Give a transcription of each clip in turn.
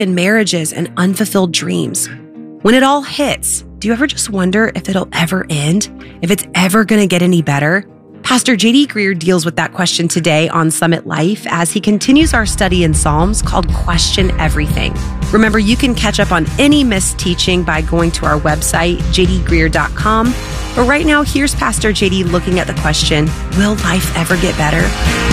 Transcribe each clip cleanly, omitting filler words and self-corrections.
broken marriages and unfulfilled dreams. When it all hits, do you ever just wonder if it'll ever end? If it's ever going to get any better? Pastor J.D. Greear deals with that question today on Summit Life as he continues our study in Psalms called Question Everything. Remember, you can catch up on any missed teaching by going to our website, jdgreear.com. But right now, here's Pastor J.D. looking at the question, will life ever get better?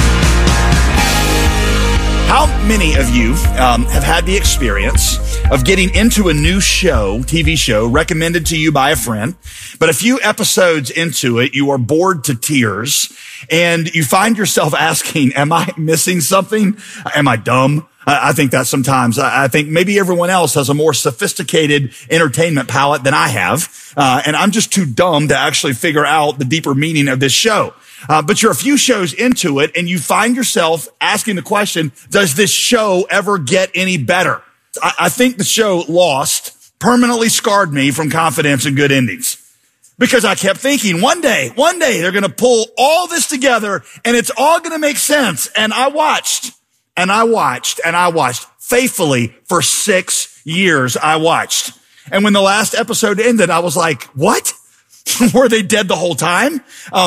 How many of you have had the experience of getting into a new show, TV show, recommended to you by a friend, but a few episodes into it, you are bored to tears, and you find yourself asking, am I missing something? Am I dumb? I think that sometimes. I think maybe everyone else has a more sophisticated entertainment palette than I have, and I'm just too dumb to actually figure out the deeper meaning of this show. But you're a few shows into it and you find yourself asking the question, does this show ever get any better? I think the show Lost permanently scarred me from confidence in good endings because I kept thinking one day they're going to pull all this together and it's all going to make sense. And I watched faithfully for 6 years. I watched. And when the last episode ended, I was like, what? Were they dead the whole time?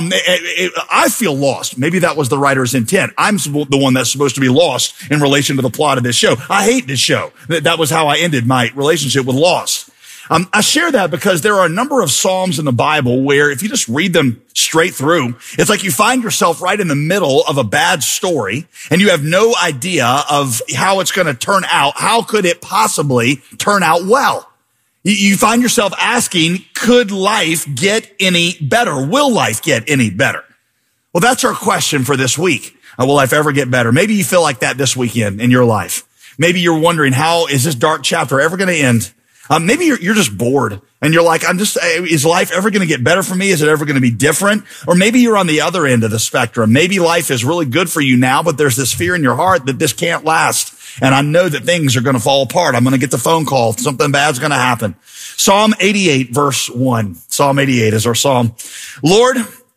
I feel lost. Maybe that was the writer's intent. I'm the one that's supposed to be lost in relation to the plot of this show. I hate this show. That was how I ended my relationship with Lost. I share that because there are a number of Psalms in the Bible where if you just read them straight through, it's like you find yourself right in the middle of a bad story and you have no idea of how it's going to turn out. How could it possibly turn out well? You find yourself asking, could life get any better? Will life get any better? Well, that's our question for this week. Will life ever get better? Maybe you feel like that this weekend in your life. Maybe you're wondering, how is this dark chapter ever going to end? Maybe you're just bored and you're like, is life ever going to get better for me? Is it ever going to be different? Or maybe you're on the other end of the spectrum. Maybe life is really good for you now, but there's this fear in your heart that this can't last. And I know that things are going to fall apart. I'm going to get the phone call. Something bad's going to happen. Psalm 88, verse 1. Psalm 88 is our psalm. Lord,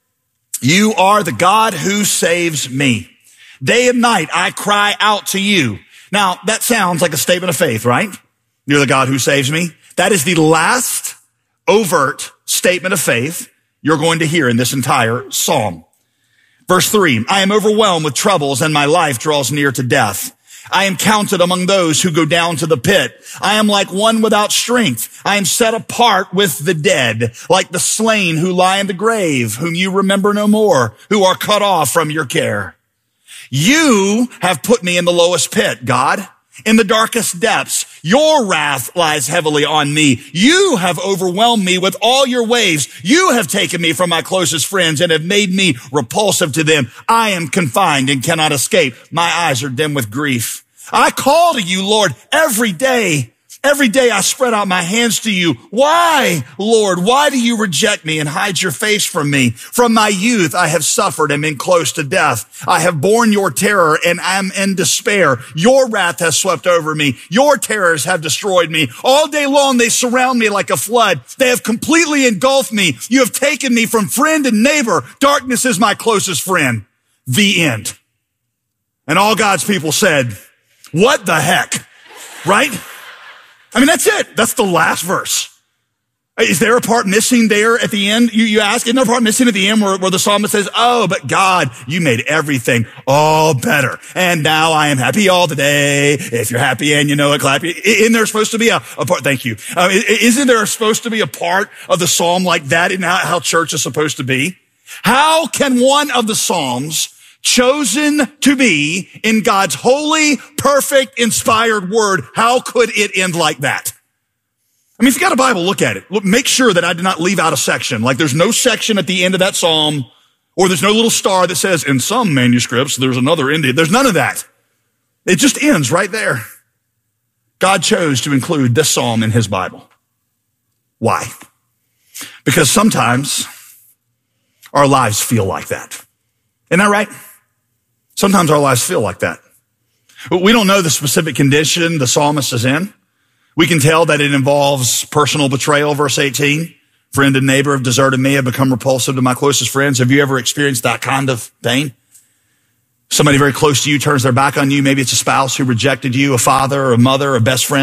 you are the God who saves me. Day and night, I cry out to you. Now, that sounds like a statement of faith, right? You're the God who saves me. That is the last overt statement of faith you're going to hear in this entire psalm. Verse 3, I am overwhelmed with troubles and my life draws near to death. I am counted among those who go down to the pit. I am like one without strength. I am set apart with the dead, like the slain who lie in the grave, whom you remember no more, who are cut off from your care. You have put me in the lowest pit, God, in the darkest depths. Your wrath lies heavily on me. You have overwhelmed me with all your waves. You have taken me from my closest friends and have made me repulsive to them. I am confined and cannot escape. My eyes are dim with grief. I call to you, Lord, every day. Every day I spread out my hands to you. Why, Lord, why do you reject me and hide your face from me? From my youth I have suffered and been close to death. I have borne your terror and am in despair. Your wrath has swept over me. Your terrors have destroyed me. All day long they surround me like a flood. They have completely engulfed me. You have taken me from friend and neighbor. Darkness is my closest friend. The end. And all God's people said, what the heck? Right? I mean, that's it. That's the last verse. Is there a part missing there at the end? You ask, isn't there a part missing at the end where the psalmist says, oh, but God, you made everything all better. And now I am happy all the day. If you're happy and you know it, clap. Isn't there supposed to be a part? Thank you. Isn't there supposed to be a part of the psalm like that in how church is supposed to be? How can one of the psalms chosen to be in God's holy, perfect, inspired word, how could it end like that? I mean, if you got a Bible, look at it. Look, make sure that I did not leave out a section. Like there's no section at the end of that psalm, or there's no little star that says, in some manuscripts, there's another ending. There's none of that. It just ends right there. God chose to include this psalm in his Bible. Why? Because sometimes our lives feel like that. Isn't that right? Sometimes our lives feel like that. We don't know the specific condition the psalmist is in. We can tell that it involves personal betrayal, verse 18. Friend and neighbor have deserted me, have become repulsive to my closest friends. Have you ever experienced that kind of pain? Somebody very close to you turns their back on you. Maybe it's a spouse who rejected you, a father or a mother, a best friend